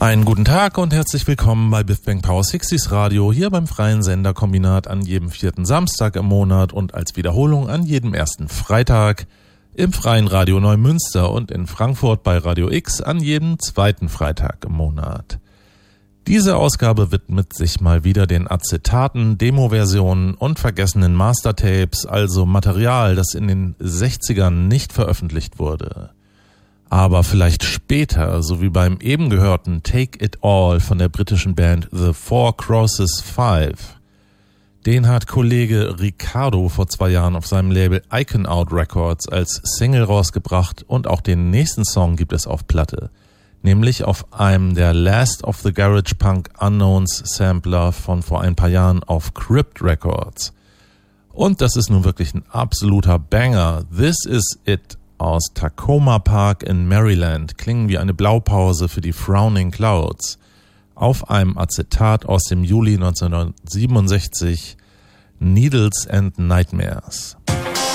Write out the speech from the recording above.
Einen guten Tag und herzlich willkommen bei Biff Bang Power 60s Radio, hier beim freien Senderkombinat an jedem 4. Samstag im Monat und als Wiederholung an jedem 1. Freitag, im freien Radio Neumünster und in Frankfurt bei Radio X an jedem 2. Freitag im Monat. Diese Ausgabe widmet sich mal wieder den Acetaten, Demo-Versionen und vergessenen Mastertapes, also Material, das in den 60ern nicht veröffentlicht wurde. Aber vielleicht später, so wie beim eben gehörten Take It All von der britischen Band The Four Crosses Five. Den hat Kollege Ricardo vor 2 Jahren auf seinem Label Icon Out Records als Single rausgebracht und auch den nächsten Song gibt es auf Platte, nämlich auf einem der Last of the Garage Punk Unknowns Sampler von vor ein paar Jahren auf Crypt Records. Und das ist nun wirklich ein absoluter Banger. This Is It aus Tacoma Park in Maryland klingen wie eine Blaupause für die Frowning Clouds auf einem Acetat aus dem Juli 1967, Needles and Nightmares.